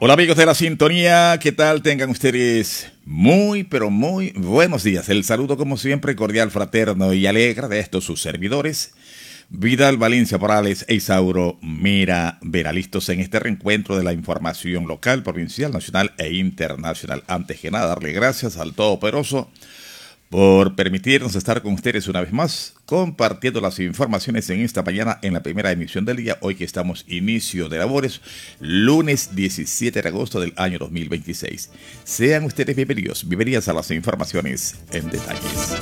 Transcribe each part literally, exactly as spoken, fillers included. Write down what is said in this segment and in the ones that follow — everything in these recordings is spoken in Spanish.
Hola amigos de la sintonía, ¿qué tal? Tengan ustedes muy, pero muy buenos días. El saludo como siempre cordial, fraterno y alegre de estos sus servidores, Vidal Valencia Morales e Isauro Mira Vera, listos en este reencuentro de la información local, provincial, nacional e internacional. Antes que nada, darle gracias al Todopoderoso por permitirnos estar con ustedes una vez más, compartiendo las informaciones en esta mañana en la primera emisión del día, hoy que estamos inicio de labores, lunes diecisiete de agosto del año dos mil veintiséis. Sean ustedes bienvenidos, bienvenidas a las informaciones en detalles.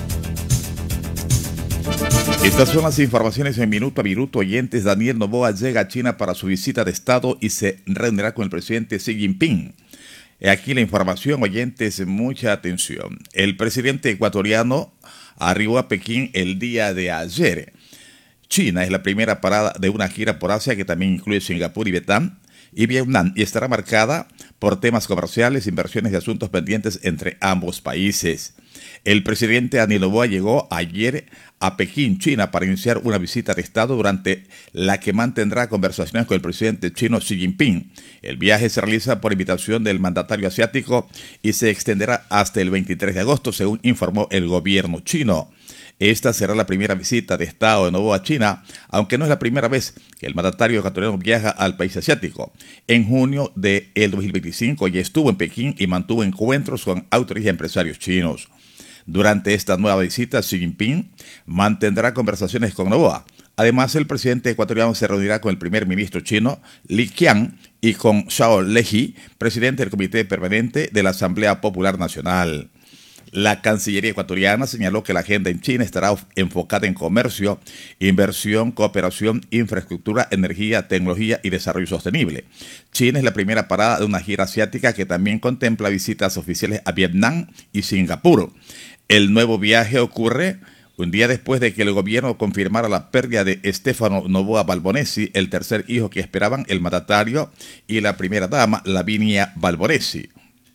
Estas son las informaciones en minuto a minuto. Oyentes, Daniel Noboa llega a China para su visita de Estado y se reunirá con el presidente Xi Jinping. Aquí la información, oyentes, mucha atención. El presidente ecuatoriano arribó a Pekín el día de ayer. China es la primera parada de una gira por Asia que también incluye Singapur y Vietnam, y Vietnam, y estará marcada por temas comerciales, inversiones y asuntos pendientes entre ambos países. El presidente Daniel Noboa llegó ayer a Pekín, China, para iniciar una visita de Estado durante la que mantendrá conversaciones con el presidente chino Xi Jinping. El viaje se realiza por invitación del mandatario asiático y se extenderá hasta el veintitrés de agosto, según informó el gobierno chino. Esta será la primera visita de Estado de Noboa a China, aunque no es la primera vez que el mandatario ecuatoriano viaja al país asiático. En junio del dos mil veinticinco ya estuvo en Pekín y mantuvo encuentros con autoridades y empresarios chinos. Durante esta nueva visita, Xi Jinping mantendrá conversaciones con Noboa. Además, el presidente ecuatoriano se reunirá con el primer ministro chino, Li Qiang, y con Zhao Leji, presidente del Comité Permanente de la Asamblea Popular Nacional. La Cancillería ecuatoriana señaló que la agenda en China estará enfocada en comercio, inversión, cooperación, infraestructura, energía, tecnología y desarrollo sostenible. China es la primera parada de una gira asiática que también contempla visitas oficiales a Vietnam y Singapur. El nuevo viaje ocurre un día después de que el gobierno confirmara la pérdida de Stefano Noboa Balbonesi, el tercer hijo que esperaban el mandatario y la primera dama, Lavinia Balbonesi.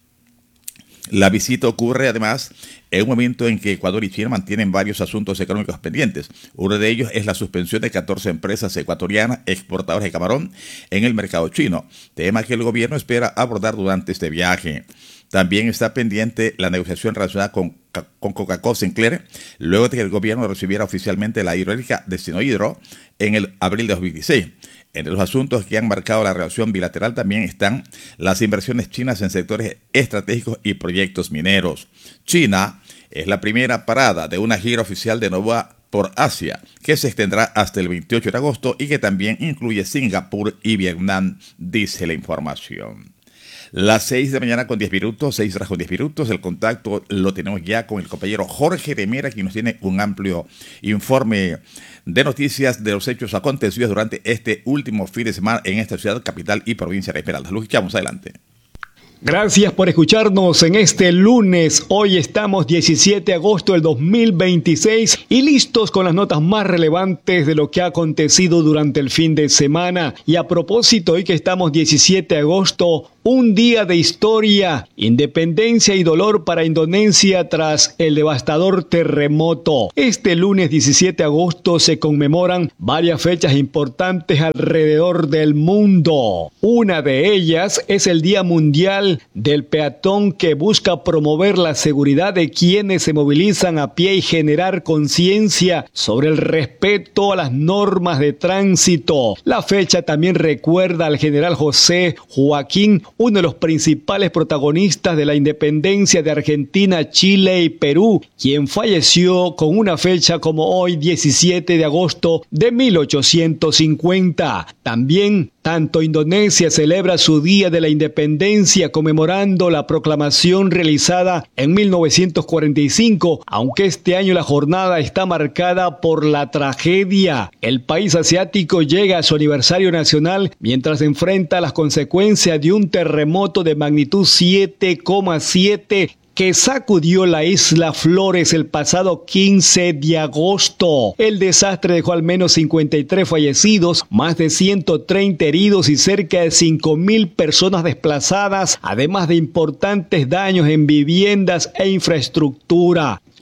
La visita ocurre además en un momento en que Ecuador y China mantienen varios asuntos económicos pendientes. Uno de ellos es la suspensión de catorce empresas ecuatorianas exportadoras de camarón en el mercado chino, tema que el gobierno espera abordar durante este viaje. También está pendiente la negociación relacionada con, con Coca-Cola Sinclair, luego de que el gobierno recibiera oficialmente la hidroeléctrica de Sinohidro en el abril de dos mil dieciséis. Entre los asuntos que han marcado la relación bilateral también están las inversiones chinas en sectores estratégicos y proyectos mineros. China es la primera parada de una gira oficial de Noboa por Asia, que se extenderá hasta el veintiocho de agosto y que también incluye Singapur y Vietnam, dice la información. Las seis de la mañana con diez minutos, seis horas con diez minutos, el contacto lo tenemos ya con el compañero Jorge Remera, quien nos tiene un amplio informe de noticias de los hechos acontecidos durante este último fin de semana en esta ciudad, capital y provincia de Esmeraldas. Lo escuchamos, adelante. Gracias por escucharnos en este lunes. Hoy estamos diecisiete de agosto del dos mil veintiséis y listos con las notas más relevantes de lo que ha acontecido durante el fin de semana. Y a propósito, hoy que estamos diecisiete de agosto, un día de historia, independencia y dolor para Indonesia tras el devastador terremoto. Este lunes diecisiete de agosto se conmemoran varias fechas importantes alrededor del mundo. Una de ellas es el Día Mundial del Peatón, que busca promover la seguridad de quienes se movilizan a pie y generar conciencia sobre el respeto a las normas de tránsito. La fecha también recuerda al general José Joaquín, uno de los principales protagonistas de la independencia de Argentina, Chile y Perú, quien falleció con una fecha como hoy, diecisiete de agosto de mil ochocientos cincuenta. También tanto Indonesia celebra su Día de la Independencia conmemorando la proclamación realizada en mil novecientos cuarenta y cinco, aunque este año la jornada está marcada por la tragedia. El país asiático llega a su aniversario nacional mientras enfrenta las consecuencias de un terremoto de magnitud siete coma siete que sacudió la isla Flores el pasado quince de agosto. El desastre dejó al menos cincuenta y tres fallecidos, más de ciento treinta heridos y cerca de cinco mil personas desplazadas, además de importantes daños en viviendas e infraestructura.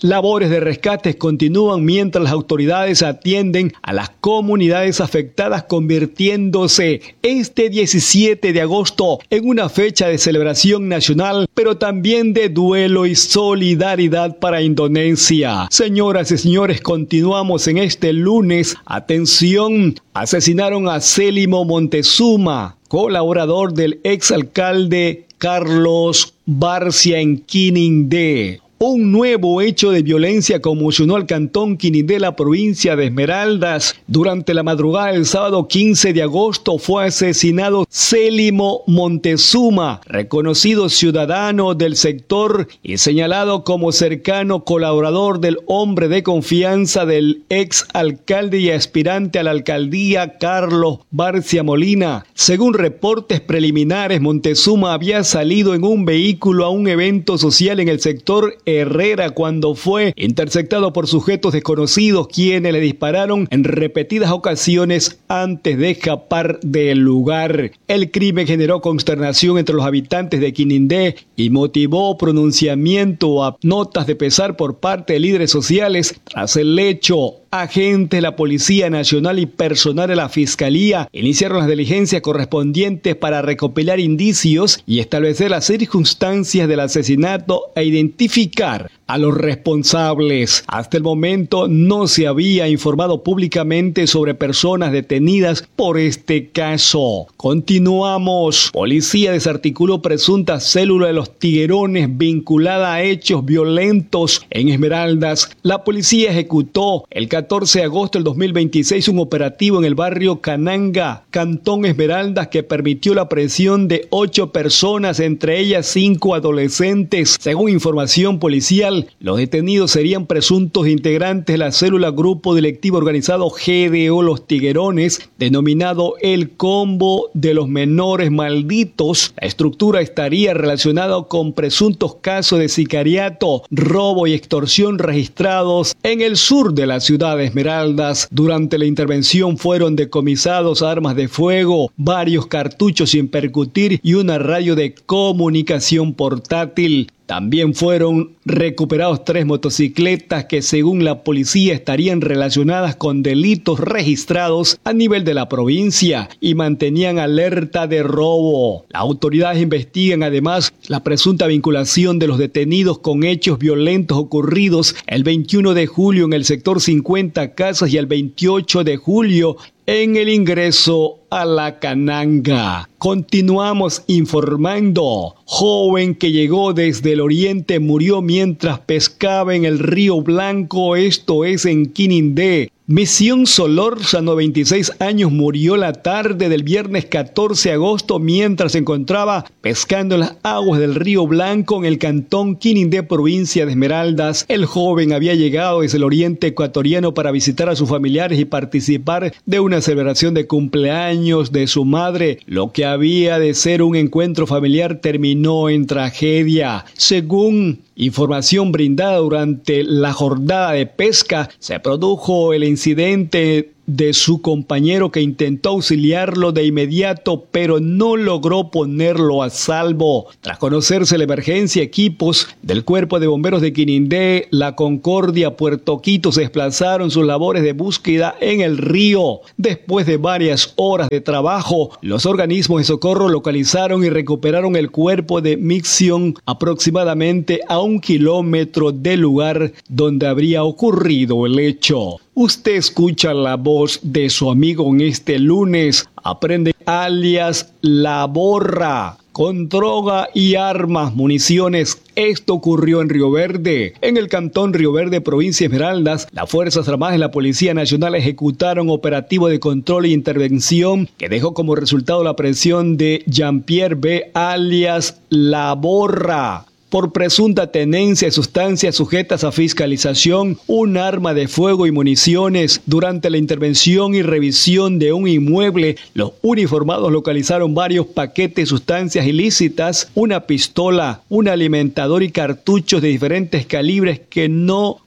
Labores de rescate continúan mientras las autoridades atienden a las comunidades afectadas, convirtiéndose este diecisiete de agosto en una fecha de celebración nacional, pero también de duelo y solidaridad para Indonesia. Señoras y señores, continuamos en este lunes. Atención, asesinaron a Célimo Montezuma, colaborador del exalcalde Carlos Barcia en Quinindé. Un nuevo hecho de violencia conmocionó al cantón Quinindé, la provincia de Esmeraldas. Durante la madrugada del sábado quince de agosto fue asesinado Célimo Montezuma, reconocido ciudadano del sector y señalado como cercano colaborador del hombre de confianza del ex alcalde y aspirante a la alcaldía Carlos Barcia Molina. Según reportes preliminares, Montezuma había salido en un vehículo a un evento social en el sector Herrera cuando fue interceptado por sujetos desconocidos, quienes le dispararon en repetidas ocasiones antes de escapar del lugar. El crimen generó consternación entre los habitantes de Quinindé y motivó pronunciamiento a notas de pesar por parte de líderes sociales. Tras el hecho, agentes de la Policía Nacional y personal de la Fiscalía iniciaron las diligencias correspondientes para recopilar indicios y establecer las circunstancias del asesinato e identificar a los responsables. Hasta el momento no se había informado públicamente sobre personas detenidas por este caso. Continuamos. Policía desarticuló presunta célula de los tiguerones vinculada a hechos violentos en Esmeraldas. La policía ejecutó el catorce de agosto del dos mil veintiséis un operativo en el barrio Cananga, Cantón Esmeraldas, que permitió la aprehensión de ocho personas, entre ellas cinco adolescentes. Según información policial, los detenidos serían presuntos integrantes de la célula Grupo Delictivo Organizado G D O Los Tiguerones, denominado el Combo de los Menores Malditos. La estructura estaría relacionada con presuntos casos de sicariato, robo y extorsión registrados en el sur de la ciudad de Esmeraldas. Durante la intervención fueron decomisados armas de fuego, varios cartuchos sin percutir y una radio de comunicación portátil. También fueron recuperados tres motocicletas que, según la policía, estarían relacionadas con delitos registrados a nivel de la provincia y mantenían alerta de robo. Las autoridades investigan además la presunta vinculación de los detenidos con hechos violentos ocurridos el veintiuno de julio en el sector cincuenta Casas y el veintiocho de julio en el ingreso a la Cananga. Continuamos informando. Joven que llegó desde el oriente murió mientras pescaba en el Río Blanco, esto es en Quinindé. Misión Solórzano, veintiséis años, murió la tarde del viernes catorce de agosto mientras se encontraba pescando en las aguas del Río Blanco en el cantón Quinindé, provincia de Esmeraldas. El joven había llegado desde el oriente ecuatoriano para visitar a sus familiares y participar de una celebración de cumpleaños de su madre. Lo que había de ser un encuentro familiar terminó en tragedia. Según información brindada durante la jornada de pesca, se produjo el incidente de su compañero, que intentó auxiliarlo de inmediato, pero no logró ponerlo a salvo. Tras conocerse la emergencia, equipos del Cuerpo de Bomberos de Quinindé, La Concordia, Puerto Quito se desplazaron sus labores de búsqueda en el río. Después de varias horas de trabajo, los organismos de socorro localizaron y recuperaron el cuerpo de Mixion aproximadamente a un kilómetro del lugar donde habría ocurrido el hecho. Usted escucha la voz de su amigo en este lunes. Aprende alias La Borra, con droga y armas, municiones. Esto ocurrió en Río Verde. En el cantón Río Verde, provincia de Esmeraldas, las Fuerzas Armadas y la Policía Nacional ejecutaron operativo de control e intervención que dejó como resultado la aprehensión de Jean-Pierre B. alias La Borra, por presunta tenencia de sustancias sujetas a fiscalización, un arma de fuego y municiones. Durante la intervención y revisión de un inmueble, los uniformados localizaron varios paquetes de sustancias ilícitas, una pistola, un alimentador y cartuchos de diferentes calibres que no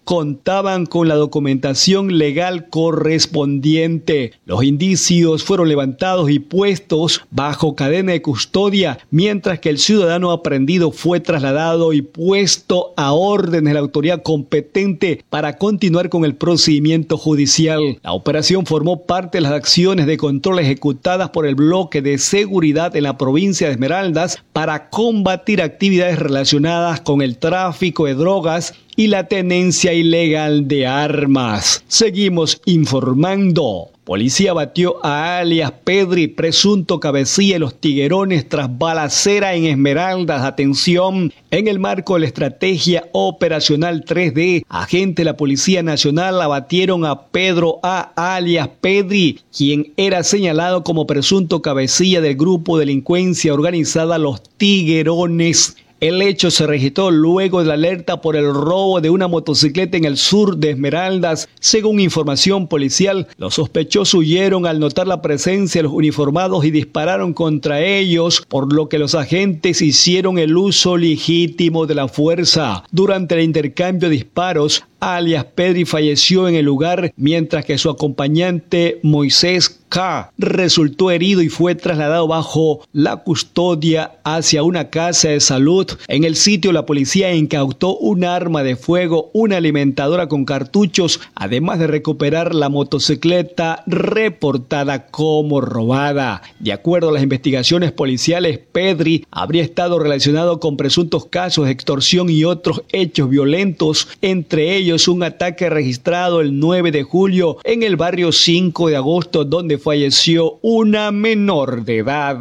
contaban con la documentación legal correspondiente. Los indicios fueron levantados y puestos bajo cadena de custodia, mientras que el ciudadano aprehendido fue trasladado y puesto a órdenes de la autoridad competente para continuar con el procedimiento judicial. La operación formó parte de las acciones de control ejecutadas por el bloque de seguridad en la provincia de Esmeraldas para combatir actividades relacionadas con el tráfico de drogas y la tenencia ilegal de armas. Seguimos informando. Policía batió a alias Pedri, presunto cabecilla de los tiguerones tras balacera en Esmeraldas. Atención, en el marco de la estrategia operacional tres D, agentes de la Policía Nacional abatieron a Pedro A. alias Pedri, quien era señalado como presunto cabecilla del grupo de delincuencia organizada Los Tiguerones. El hecho se registró luego de la alerta por el robo de una motocicleta en el sur de Esmeraldas. Según información policial, los sospechosos huyeron al notar la presencia de los uniformados y dispararon contra ellos, por lo que los agentes hicieron el uso legítimo de la fuerza. Durante el intercambio de disparos, alias Pedri falleció en el lugar, mientras que su acompañante Moisés K. resultó herido y fue trasladado bajo la custodia hacia una casa de salud. En el sitio, la policía incautó un arma de fuego, una alimentadora con cartuchos, además de recuperar la motocicleta reportada como robada. De acuerdo a las investigaciones policiales, Pedri habría estado relacionado con presuntos casos de extorsión y otros hechos violentos, entre ellos un ataque registrado el nueve de julio en el barrio cinco de agosto, donde falleció una menor de edad.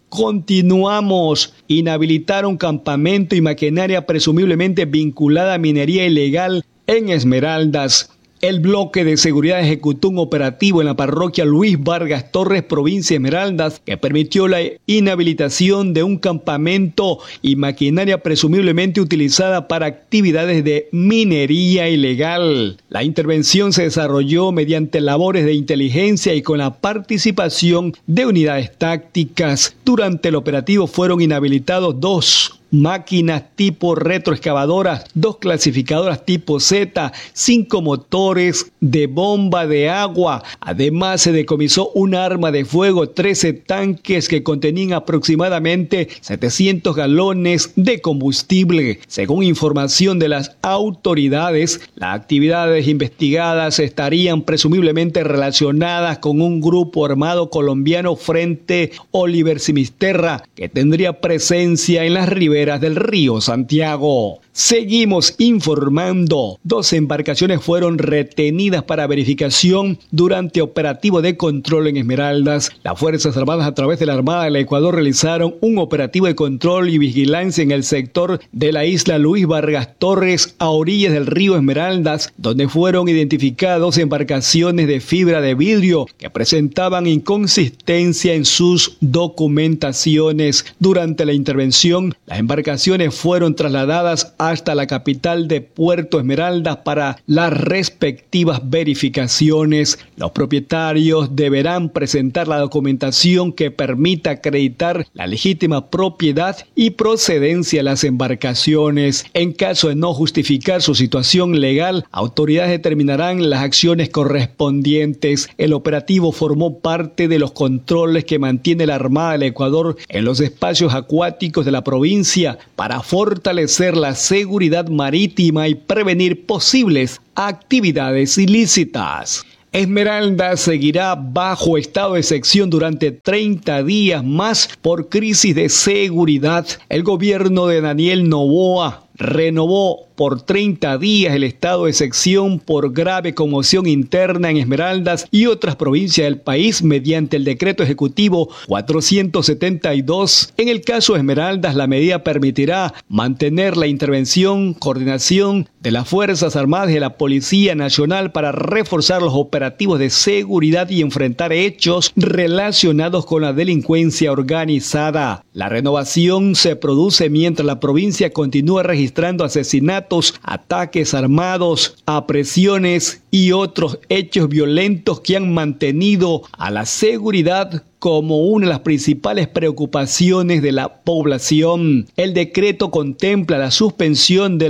Continuamos. Inhabilitaron campamento y maquinaria presumiblemente vinculada a minería ilegal en Esmeraldas. El bloque de seguridad ejecutó un operativo en la parroquia Luis Vargas Torres, provincia de Esmeraldas, que permitió la inhabilitación de un campamento y maquinaria presumiblemente utilizada para actividades de minería ilegal. La intervención se desarrolló mediante labores de inteligencia y con la participación de unidades tácticas. Durante el operativo fueron inhabilitados dos máquinas tipo retroexcavadoras, dos clasificadoras tipo Z, cinco motores de bomba de agua. Además, se decomisó un arma de fuego, trece tanques que contenían aproximadamente setecientos galones de combustible. Según información de las autoridades, las actividades investigadas estarían presumiblemente relacionadas con un grupo armado colombiano Frente Oliver Simisterra, que tendría presencia en las riberas del río Santiago. Seguimos informando. Dos embarcaciones fueron retenidas para verificación durante operativo de control en Esmeraldas. Las Fuerzas Armadas, a través de la Armada del Ecuador, realizaron un operativo de control y vigilancia en el sector de la isla Luis Vargas Torres, a orillas del río Esmeraldas, donde fueron identificadas embarcaciones de fibra de vidrio que presentaban inconsistencia en sus documentaciones. Durante la intervención, las embarcaciones fueron trasladadas a hasta la capital de Puerto Esmeraldas para las respectivas verificaciones. Los propietarios deberán presentar la documentación que permita acreditar la legítima propiedad y procedencia de las embarcaciones. En caso de no justificar su situación legal, autoridades determinarán las acciones correspondientes. El operativo formó parte de los controles que mantiene la Armada del Ecuador en los espacios acuáticos de la provincia para fortalecer la seguridad marítima y prevenir posibles actividades ilícitas. Esmeraldas seguirá bajo estado de excepción durante treinta días más por crisis de seguridad. El gobierno de Daniel Noboa renovó por treinta días el estado de excepción por grave conmoción interna en Esmeraldas y otras provincias del país mediante el decreto ejecutivo cuatrocientos setenta y dos. En el caso de Esmeraldas, la medida permitirá mantener la intervención, coordinación de las Fuerzas Armadas y de la Policía Nacional para reforzar los operativos de seguridad y enfrentar hechos relacionados con la delincuencia organizada. La renovación se produce mientras la provincia continúa registrando asesinatos, ataques armados, apresiones y otros hechos violentos que han mantenido a la seguridad como una de las principales preocupaciones de la población. El decreto contempla la suspensión de la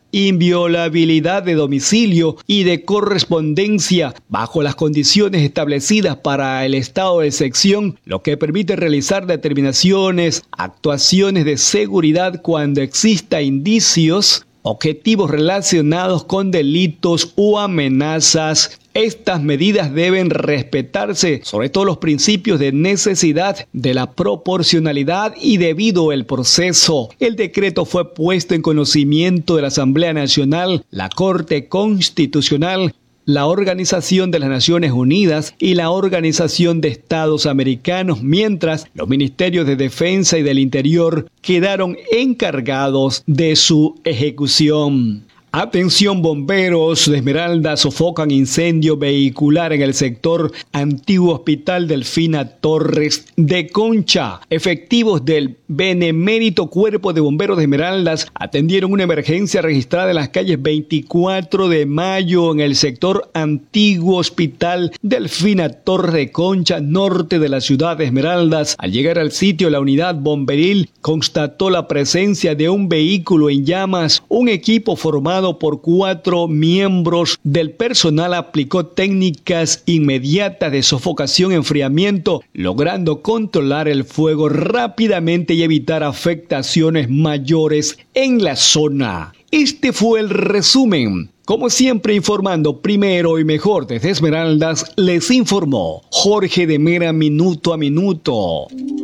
inviolabilidad de domicilio y de correspondencia bajo las condiciones establecidas para el estado de excepción, lo que permite realizar determinaciones, actuaciones de seguridad cuando exista indicios, objetivos relacionados con delitos o amenazas. Estas medidas deben respetarse, sobre todo los principios de necesidad, de la proporcionalidad y debido al proceso. El decreto fue puesto en conocimiento de la Asamblea Nacional, la Corte Constitucional, la Organización de las Naciones Unidas y la Organización de Estados Americanos, mientras los Ministerios de Defensa y del Interior quedaron encargados de su ejecución. Atención, bomberos de Esmeraldas sofocan incendio vehicular en el sector Antiguo Hospital Delfina Torres de Concha. Efectivos del Benemérito Cuerpo de Bomberos de Esmeraldas atendieron una emergencia registrada en las calles veinticuatro de mayo en el sector Antiguo Hospital Delfina Torres de Concha, norte de la ciudad de Esmeraldas. Al llegar al sitio, la unidad bomberil constató la presencia de un vehículo en llamas. Un equipo formado por cuatro miembros del personal aplicó técnicas inmediatas de sofocación y enfriamiento, logrando controlar el fuego rápidamente y evitar afectaciones mayores en la zona. Este fue el resumen. Como siempre, informando primero y mejor desde Esmeraldas, les informó Jorge de Mera, minuto a minuto.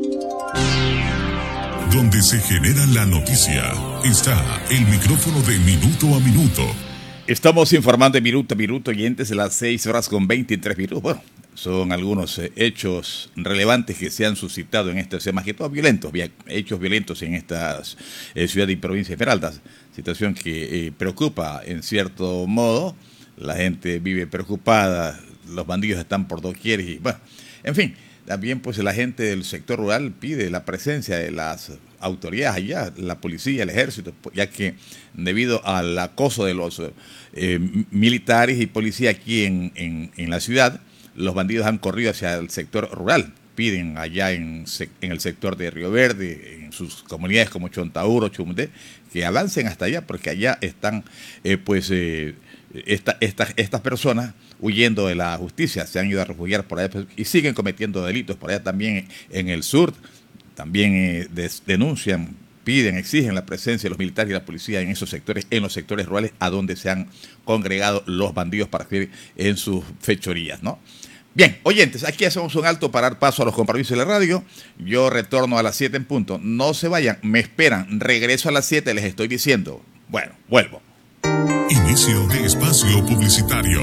Donde se genera la noticia, está el micrófono de Minuto a Minuto. Estamos informando de minuto a minuto, oyentes, de las seis horas con veintitrés minutos. Bueno, son algunos eh, hechos relevantes que se han suscitado en esta, más que todo violentos, hechos violentos en esta eh, ciudad y provincia de Esmeraldas. Situación que eh, preocupa en cierto modo. La gente vive preocupada, los bandidos están por doquier y bueno, en fin. También pues la gente del sector rural pide la presencia de las autoridades allá, la policía, el ejército, ya que debido al acoso de los eh, militares y policía aquí en, en, en la ciudad, los bandidos han corrido hacia el sector rural. Piden allá en, en el sector de Río Verde, en sus comunidades como Chontauro, Chumudé, que avancen hasta allá porque allá están eh, pues eh, esta, esta, estas personas huyendo de la justicia, se han ido a refugiar por allá y siguen cometiendo delitos por allá también en el sur. También eh, des, denuncian, piden, exigen la presencia de los militares y la policía en esos sectores, en los sectores rurales a donde se han congregado los bandidos para escribir en sus fechorías, ¿no? Bien, oyentes, aquí hacemos un alto para dar paso a los compromisos de la radio. Yo retorno a las siete en punto. No se vayan, me esperan. Regreso a las siete, les estoy diciendo. Bueno, vuelvo. Inicio de espacio publicitario.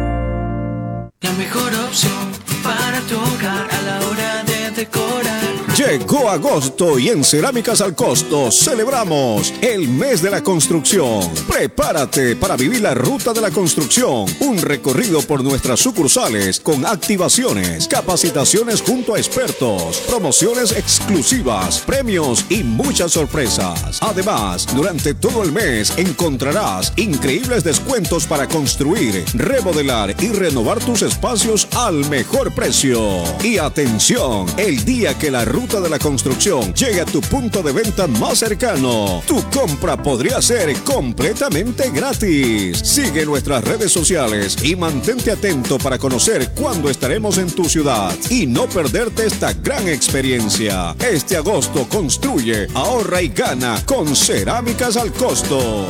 La mejor opción para tu hogar a la hora de decorar. Llegó agosto y en Cerámicas al Costo celebramos el mes de la construcción. Prepárate para vivir la ruta de la construcción, un recorrido por nuestras sucursales con activaciones, capacitaciones junto a expertos, promociones exclusivas, premios y muchas sorpresas. Además, durante todo el mes encontrarás increíbles descuentos para construir, remodelar y renovar tus espacios al mejor precio. Y atención, el día que la ruta de la construcción llegue a tu punto de venta más cercano, tu compra podría ser completamente gratis. Sigue nuestras redes sociales y mantente atento para conocer cuándo estaremos en tu ciudad y no perderte esta gran experiencia. Este agosto construye, ahorra y gana con Cerámicas al Costo.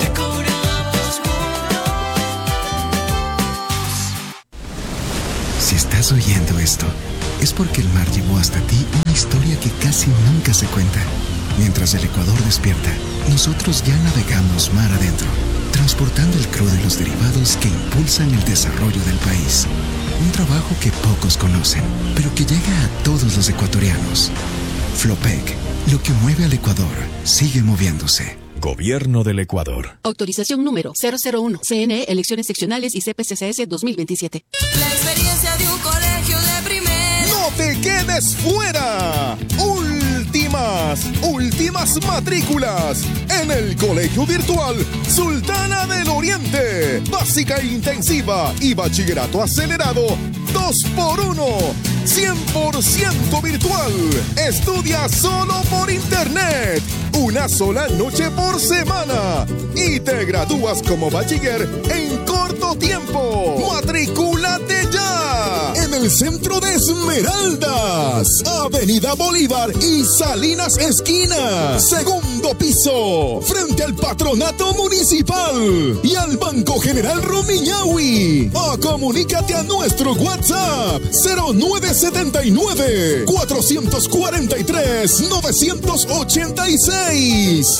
Si estás oyendo esto, es porque el mar llevó hasta ti una historia que casi nunca se cuenta. Mientras el Ecuador despierta, nosotros ya navegamos mar adentro, transportando el crudo y los derivados que impulsan el desarrollo del país. Un trabajo que pocos conocen, pero que llega a todos los ecuatorianos. Flopec, lo que mueve al Ecuador, sigue moviéndose. Gobierno del Ecuador. Autorización número cero cero uno. C N E, elecciones seccionales y C P C C S dos mil veintisiete. La experiencia de un colegio de primera. ¡No te quedes fuera! Últimas, últimas matrículas en el Colegio Virtual Sultana del Oriente. Básica e intensiva y bachillerato acelerado dos por uno. cien por ciento virtual. Estudia solo por internet. Una sola noche por semana. Y te gradúas como bachiller en corto tiempo. ¡Matricúlate ya! En el centro de Esmeraldas. Avenida Bolívar y Salinas Esquina. Segundo piso. Frente al Patronato Municipal. Y al Banco General Rumiñahui. O comunícate a nuestro WhatsApp. cero nueve siete nueve, cuatro cuatro tres, nueve ocho seis.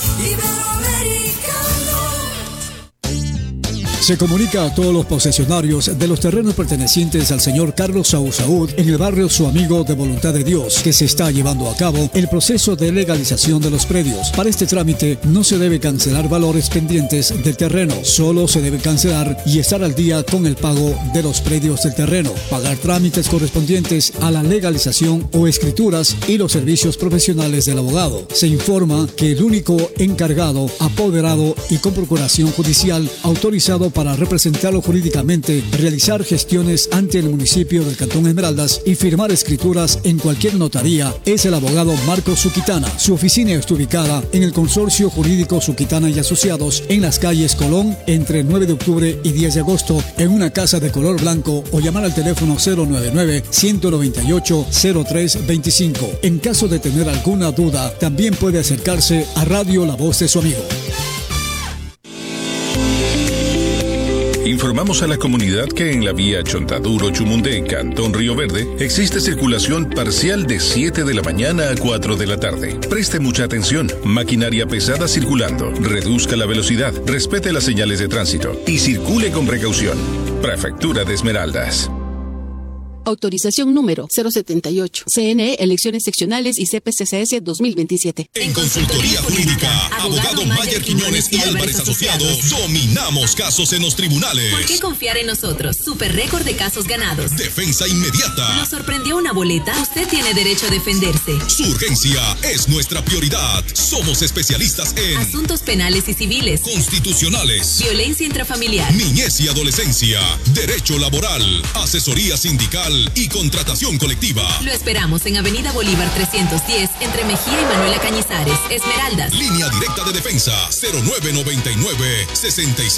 Se comunica a todos los posesionarios de los terrenos pertenecientes al señor Carlos Saúl Saúd en el barrio Su Amigo de Voluntad de Dios que se está llevando a cabo el proceso de legalización de los predios. Para este trámite no se debe cancelar valores pendientes del terreno, solo se debe cancelar y estar al día con el pago de los predios del terreno, pagar trámites correspondientes a la legalización o escrituras y los servicios profesionales del abogado. Se informa que el único encargado, apoderado y con procuración judicial autorizado para representarlo jurídicamente, realizar gestiones ante el municipio del Cantón Esmeraldas y firmar escrituras en cualquier notaría es el abogado Marcos Suquitana. Su oficina está ubicada en el Consorcio Jurídico Suquitana y Asociados en las calles Colón entre nueve de octubre y diez de agosto en una casa de color blanco o llamar al teléfono cero nueve nueve, uno nueve ocho, cero tres dos cinco. En caso de tener alguna duda, también puede acercarse a Radio La Voz de Su Amigo. Informamos a la comunidad que en la vía Chontaduro-Chumundé, Cantón Río Verde, existe circulación parcial de siete de la mañana a cuatro de la tarde. Preste mucha atención. Maquinaria pesada circulando. Reduzca la velocidad, respete las señales de tránsito y circule con precaución. Prefectura de Esmeraldas. Autorización número cero setenta y ocho. C N E, Elecciones Seccionales y C P C C S dos mil veintisiete. En Consultoría Jurídica, abogado Mayer Quiñones y Álvarez Asociados, dominamos casos en los tribunales. ¿Por qué confiar en nosotros? Super récord de casos ganados. Defensa inmediata. ¿Nos sorprendió una boleta? Usted tiene derecho a defenderse. Su urgencia es nuestra prioridad. Somos especialistas en asuntos penales y civiles, constitucionales, violencia intrafamiliar, niñez y adolescencia, derecho laboral, asesoría sindical y contratación colectiva. Lo esperamos en Avenida Bolívar trescientos diez, entre Mejía y Manuela Cañizares, Esmeraldas. Línea directa de defensa cero nueve nueve nueve, sesenta y seis